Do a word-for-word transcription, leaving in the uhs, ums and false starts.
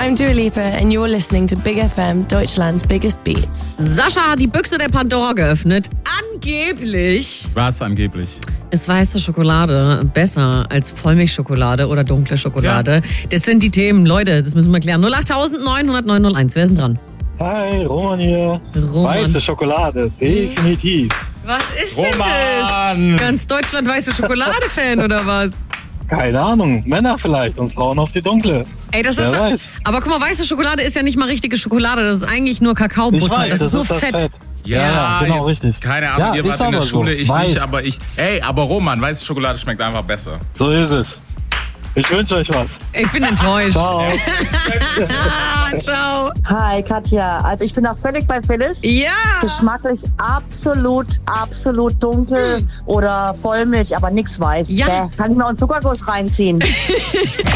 I'm Dua Lipa and you're listening to Big F M, Deutschland's biggest beats. Sascha hat die Büchse der Pandora geöffnet. Angeblich Was angeblich? ist weiße Schokolade besser als Vollmilchschokolade oder dunkle Schokolade. Ja. Das sind die Themen, Leute, das müssen wir klären. null acht neun null null neun null eins, wer ist denn dran? Hi, Roman hier. Roman. Weiße Schokolade, definitiv. Was ist Roman. denn das? Ganz Deutschland weiße Schokolade-Fan oder was? Keine Ahnung, Männer vielleicht und Frauen auf die dunkle. Ey, das Wer ist doch, weiß. aber guck mal, weiße Schokolade ist ja nicht mal richtige Schokolade, das ist eigentlich nur Ich Kakaobutter. weiß, das, ist nur das Fett. Fett. Ja, Ja, genau, richtig. Keine Ahnung, Ja, ihr ist wart in der aber Schule, so. ich Weiß. nicht, aber ich... Ey, aber Roman, weiße Schokolade schmeckt einfach besser. So ist es. Ich wünsche euch was. Ich bin enttäuscht. Ciao. Ciao. Hi Katja, also ich bin da völlig bei Phyllis. Ja. Geschmacklich absolut, absolut dunkel oder Vollmilch, aber nix weiß. Ja. Bäh. Kann ich mir auch einen Zuckerguss reinziehen.